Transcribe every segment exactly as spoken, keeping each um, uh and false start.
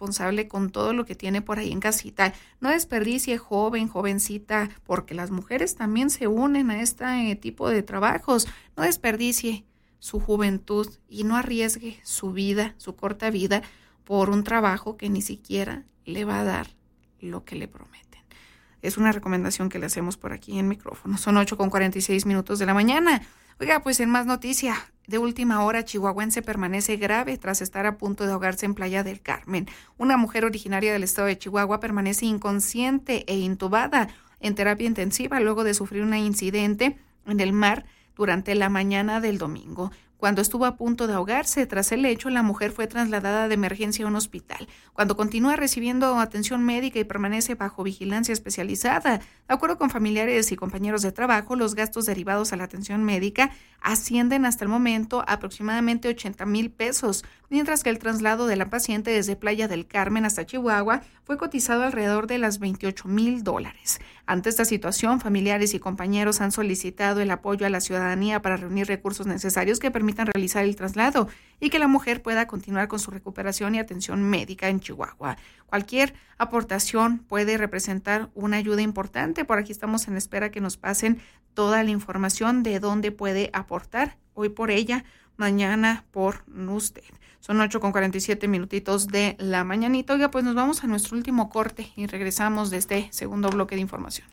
responsable con todo lo que tiene por ahí en casita. No desperdicie, joven, jovencita, porque las mujeres también se unen a este tipo de trabajos. No desperdicie su juventud y no arriesgue su vida, su corta vida, por un trabajo que ni siquiera le va a dar lo que le prometen. Es una recomendación que le hacemos por aquí en micrófono. Son ocho con cuarenta y seis minutos de la mañana. Oiga, pues en más noticia, de última hora, chihuahuense permanece grave tras estar a punto de ahogarse en Playa del Carmen. Una mujer originaria del estado de Chihuahua permanece inconsciente e intubada en terapia intensiva luego de sufrir un incidente en el mar durante la mañana del domingo. Cuando estuvo a punto de ahogarse, tras el hecho, la mujer fue trasladada de emergencia a un hospital. Cuando continúa recibiendo atención médica y permanece bajo vigilancia especializada, de acuerdo con familiares y compañeros de trabajo, los gastos derivados a la atención médica ascienden hasta el momento a aproximadamente ochenta mil pesos, mientras que el traslado de la paciente desde Playa del Carmen hasta Chihuahua fue cotizado alrededor de las veintiocho mil dólares. Ante esta situación, familiares y compañeros han solicitado el apoyo a la ciudadanía para reunir recursos necesarios que permitan realizar el traslado y que la mujer pueda continuar con su recuperación y atención médica en Chihuahua. Cualquier aportación puede representar una ayuda importante. Por aquí estamos en espera que nos pasen toda la información de dónde puede aportar. Hoy por ella, mañana por usted. Son ocho con cuarenta y siete minutitos de la mañanita. Oiga, pues nos vamos a nuestro último corte y regresamos de este segundo bloque de información.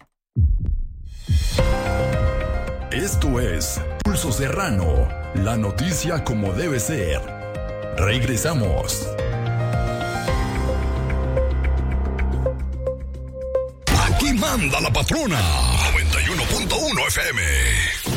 Esto es Pulso Serrano, la noticia como debe ser. Regresamos. Aquí manda la patrona. noventa y uno punto uno F M.